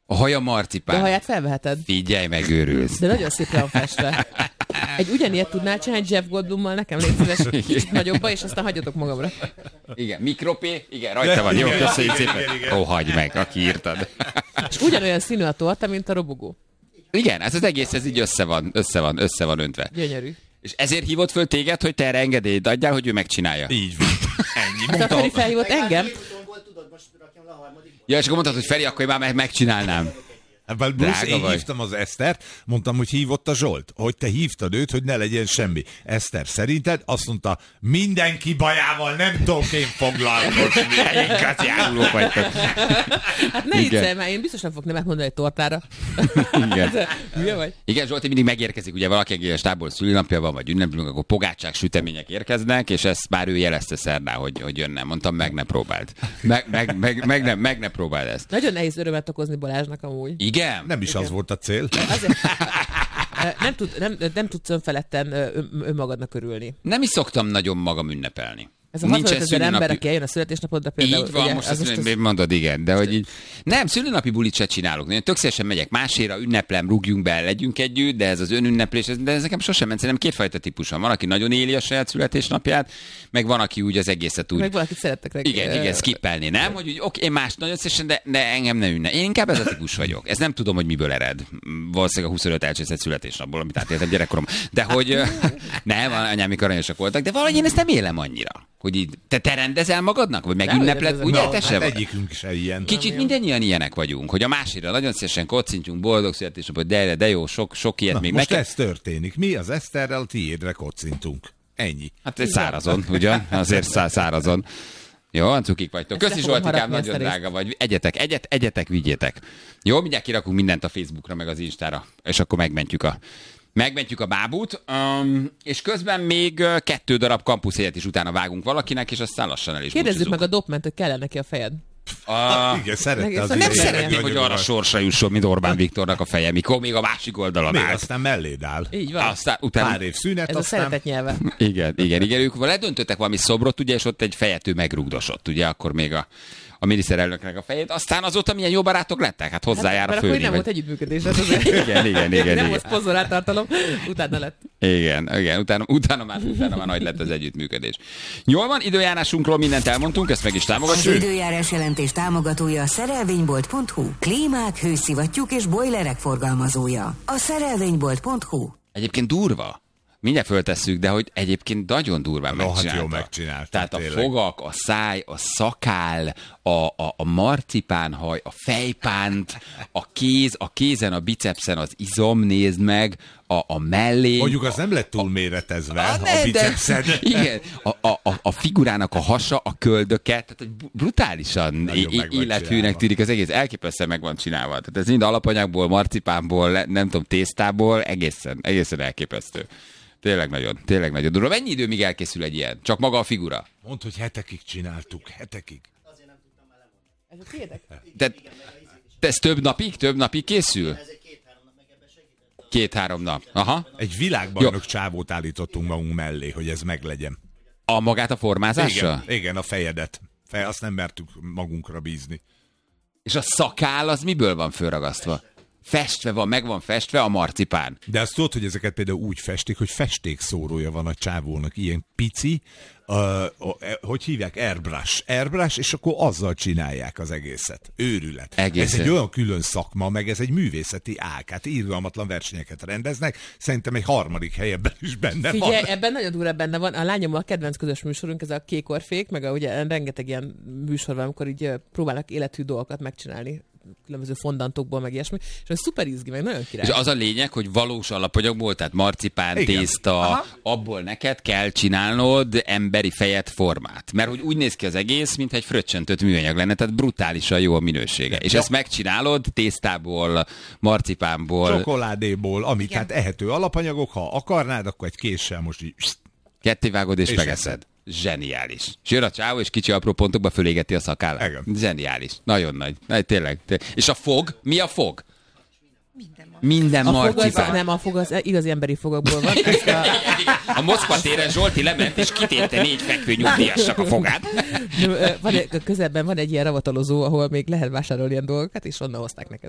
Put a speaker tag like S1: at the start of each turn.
S1: A haja marcipán.
S2: De a haját felveheted.
S1: Figyelj, megőrülsz.
S2: De nagyon szépen van festve. Egy ugyanilyet tudnál csinálni Jeff Goldblummal, nekem légy szíves, kicsit nagyobba, és aztán hagyjatok magamra.
S1: Igen, mikropé, igen, rajta van. Jó, köszönjük szépen. Ó, hagyd meg, aki írtad.
S2: És ugyanolyan színű a torta, mint a robogó.
S1: Igen, ez az egész, ez így össze van öntve.
S2: Gyönyörű.
S1: És ezért hívott föl téged, hogy te erre engedélyt adjál, hogy ő megcsinálja.
S3: Így van. Ennyi.
S2: Hát a Feri felhívott engem.
S1: Ja, és akkor mondtad, hogy Feri, akkor én már megcsinálnám.
S3: Hát, Bruce, én hívtam az Esztert, mondtam, hogy hívott a Zsolt, hogy te hívtad őt, hogy ne legyen semmi. Eszter, szerinted? Azt mondta, mindenki bajával nem tudok én foglalkozni.
S1: Igaz járulók vagytok.
S2: Hát ne viccelj már, én biztos nem fogok nemet mondani egy tortára.
S1: Igen.
S2: Hülye vagy?
S1: Igen, Zsolti mindig megérkezik, ugye valaki a stábból szülinapja van, vagy ünnepülünk, akkor pogácsák, sütemények érkeznek, és ezt már ő jelezte szerdán, hogy jönne. Mondtam, meg ne próbáld. Meg ne próbáld ezt.
S2: Nagyon nehéz örömet okozni Balázsnak amúgy.
S1: Igen?
S3: Nem is az volt a cél.
S2: Azért, nem tudsz önfeledten önmagadnak örülni.
S1: Nem is szoktam nagyon magam ünnepelni.
S2: Ez a 65 000 ember, aki eljön a születésnapodra például.
S1: Így van, ugye, most ezt mondod, igen. De hogy így, nem, szülinapi bulit se csinálok. Én tök szívesen megyek másére, ünneplem, rúgjunk be, legyünk együtt, de ez az önünneplés, de ez nekem sosem ment. Szerintem kétfajta típuson. Van, aki nagyon éli a saját születésnapját, meg van, aki úgy az egészet úgy.
S2: Meg valaki szerettek rá.
S1: Igen, skippelni, nem? Hogy úgy, oké, én más nagyon szívesen, de engem ne ünne. Én inkább ez a típus vagyok. Ez nem tudom, hogy miből ered. Valószínűleg a 25 elcseszett születésnapból, amit átéltem gyerekkorom. De hogy nem, anyám aranyosak voltak, de valahogy én ezt nem élem annyira. Hogy így, te rendezel magadnak? Vagy megünnepled? Ugye, te se vagy?
S3: Egyikünk se ilyen.
S1: Kicsit mindannyian ilyenek vagyunk, hogy a másikra nagyon szívesen kocintjunk, boldog születésnapot, de jó, sok ilyet még
S3: most ez történik. Mi az Eszterrel tiédre kocintunk. Ennyi.
S1: Hát szárazon, ugyan? Azért szárazon. Jó, cukik vagytok. Köszi Zsoltikám, nagyon drága vagy. Egyetek, vigyétek. Jó, mindjárt kirakunk mindent a Facebookra, meg az Instára, és akkor megmentjük a bábút, és közben még 2 darab kampuszélet is utána vágunk valakinek, és aztán lassan el is
S2: kérdezzük meg a dopment, hogy kell neki a fejed.
S3: Igen, szerette az
S1: nem szeretném, hogy arra sorsa jusson, mint Orbán Viktornak a feje, mikor még a másik oldalon
S3: még
S1: áll.
S3: Aztán melléd áll.
S2: Így van.
S1: Aztán utána...
S3: Pár év szünet,
S2: ez
S3: aztán...
S2: a szeretet nyelve.
S1: Igen. Ők ledöntöttek valami szobrot, ugye, és ott egy fejető megrugdosott, ugye, akkor még a miniszterelnöknek a fejét. Aztán azóta milyen jó barátok lettek? Hát hozzájár a főni.
S2: Akkor nem volt együttműködés.
S1: Igen.
S2: Nem volt szponzoráltartalom, utána lett.
S1: Igen. Utána már nagy lett az együttműködés. Jól van, időjárásunkról mindent elmondtunk, ezt meg is támogatjuk.
S4: Az időjárás jelentés támogatója a szerelvénybolt.hu. Klímák, hőszivattyúk és bojlerek forgalmazója. A szerelvénybolt.hu.
S1: Egyébként durva. Mindjárt föltesszük, de hogy egyébként nagyon durván megcsinálta. Tehát a fogak, a száj, a szakál, a marcipánhaj, a fejpánt, a kézen, a bicepszen az izom, nézd meg, a mellé.
S3: Mondjuk az nem lett túl méretezve, a bicepszen.
S1: Igen, a figurának a hasa, a köldöke, tehát brutálisan élethűnek tűnik az egész, elképesztően meg van csinálva. Tehát ez mind alapanyagból, marcipánból, nem tudom, tésztából, egészen elképesztő. Tényleg nagyon durva. Mennyi idő, míg elkészül egy ilyen? Csak maga a figura?
S3: Mondd, hogy hetekig csináltuk, hetekig.
S2: Azért nem tudtam már lemondani. Ez a tiédek?
S1: De ez több napig készül?
S5: Ez egy 2-3 nap, meg ebben
S1: 2-3 nap. Aha.
S3: Egy világbajnok csávót állítottunk magunk mellé, hogy ez meglegyen.
S1: Magát a formázással?
S3: Igen, a fejedet. Azt nem mertük magunkra bízni.
S1: És a szakál az miből van fölragasztva? Festve van, meg van festve a marcipán.
S3: De azt tudod, hogy ezeket például úgy festik, hogy festékszórója van a csávónak, ilyen pici, hogy hívják? Airbrush, és akkor azzal csinálják az egészet. Őrület.
S1: Egészen.
S3: Ez egy olyan külön szakma, meg ez egy művészeti ág. Hát irgalmatlan versenyeket rendeznek. Szerintem egy 3. helyben is benne van.
S2: Figyelj, ebben nagyon durva benne van. A lányommal a kedvenc közös műsorunk, ez a Kékorfék, meg ugye rengeteg ilyen műsor van, amikor így próbálnak élethű dolgokat megcsinálni különböző fondantokból, meg ilyesmi, és az szuper izgi, meg nagyon király.
S1: És az a lényeg, hogy valós alapanyagból, tehát marcipán, igen, tészta, abból neked kell csinálnod emberi fejet formát. Mert hogy úgy néz ki az egész, mintha egy fröccsöntött műanyag lenne, tehát brutálisan jó a minősége. És ezt megcsinálod tésztából, marcipánból,
S3: csokoládéból, amit hát ehető alapanyagok, ha akarnád, akkor egy késsel most így
S1: kettévágod és megeszed. Zseniális. És jön a csávó, és kicsi apró pontokba fölégeti a szakállát. Zseniális. Nagyon nagy. Tényleg. És a fog? Mi a fog? Minden marcipán.
S2: Nem, a fog az igazi emberi fogakból van.
S1: A Moszkva téren Zsolti lement, és kitépte 4 fekvő nyugdíjasnak a fogát.
S2: Közelben van egy ilyen ravatalozó, ahol még lehet vásárolni ilyen dolgokat, és onnan hozták neked.